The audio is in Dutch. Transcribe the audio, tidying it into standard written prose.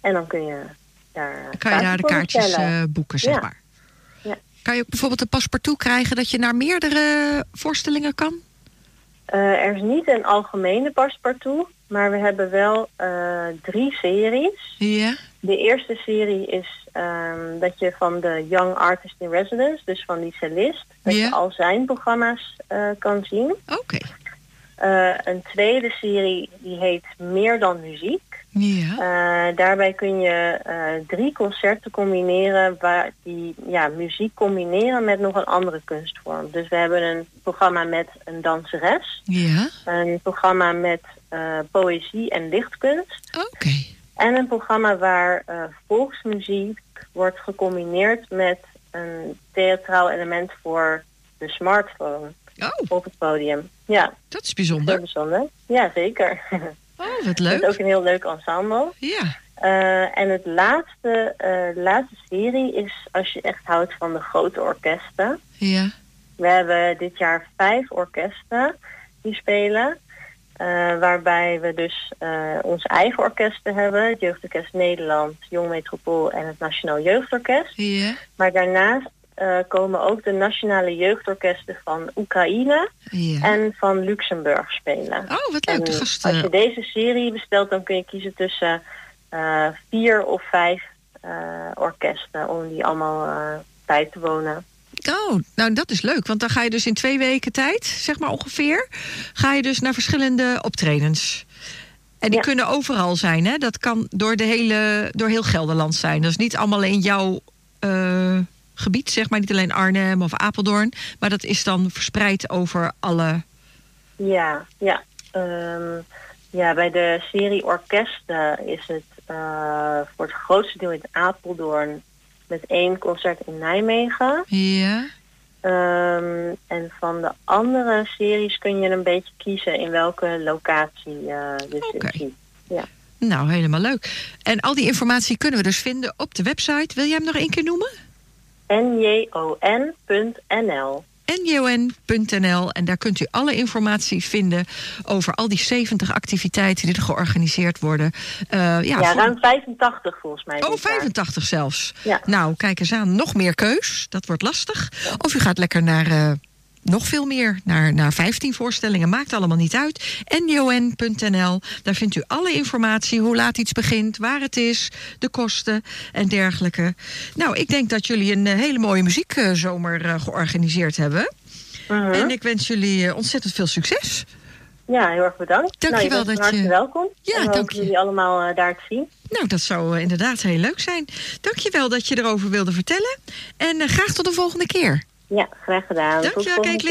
En dan kun je daar de kaartjes boeken, zeg maar. Ja. Kan je ook bijvoorbeeld een paspartout krijgen dat je naar meerdere voorstellingen kan? Er is niet een algemene paspartout, maar we hebben wel 3 series. Ja. De eerste serie is dat je van de Young Artist in Residence, dus van die cellist, dat je al zijn programma's kan zien. Oké. Een tweede serie die heet Meer dan muziek. Ja. Daarbij kun je 3 concerten combineren waar die muziek combineren met nog een andere kunstvorm. Dus we hebben een programma met een danseres. Ja. Een programma met poëzie en lichtkunst. Oké. En een programma waar volksmuziek wordt gecombineerd met een theatraal element voor de smartphone op het podium. Ja. Dat is bijzonder. Heel bijzonder. Ja, zeker. Oh, wat leuk. Het is ook een heel leuk ensemble. Ja. En het laatste serie is als je echt houdt van de grote orkesten. Ja. We hebben dit jaar 5 orkesten die spelen. Waarbij we dus onze eigen orkesten hebben. Het Jeugdorkest Nederland, Jong Metropool en het Nationaal Jeugdorkest. Ja. Maar daarnaast komen ook de nationale jeugdorkesten van Oekraïne en van Luxemburg spelen. Oh, wat leuk. En als je deze serie bestelt, dan kun je kiezen tussen 4 of 5 orkesten om die allemaal bij te wonen. Oh, nou dat is leuk. Want dan ga je dus in 2 weken tijd, zeg maar ongeveer, ga je dus naar verschillende optredens. En die kunnen overal zijn, hè? Dat kan door heel Gelderland zijn. Dat is niet allemaal in jouw gebied, zeg maar. Niet alleen Arnhem of Apeldoorn. Maar dat is dan verspreid over alle... Ja. Bij de serie orkesten is het voor het grootste deel in Apeldoorn met 1 concert in Nijmegen. Ja. En van de andere series kun je een beetje kiezen in welke locatie je ziet. Ja. Nou, helemaal leuk. En al die informatie kunnen we dus vinden op de website. Wil jij hem nog 1 keer noemen? njon.nl. njon.nl. En daar kunt u alle informatie vinden over al die 70 activiteiten die er georganiseerd worden. Ruim 85 volgens mij. Oh, 85 zelfs. Ja. Nou, kijk eens aan. Nog meer keus. Dat wordt lastig. Of u gaat lekker naar nog veel meer. Naar 15 voorstellingen. Maakt allemaal niet uit. njon.nl. Daar vindt u alle informatie. Hoe laat iets begint. Waar het is. De kosten en dergelijke. Nou, ik denk dat jullie een hele mooie muziekzomer georganiseerd hebben. En ik wens jullie ontzettend veel succes. Ja, heel erg bedankt. Dankjewel je bent welkom. Ja, dank je. Jullie allemaal daar te zien. Nou, dat zou inderdaad heel leuk zijn. Dankjewel dat je erover wilde vertellen. En graag tot de volgende keer. Ja, graag gedaan. Dankjewel,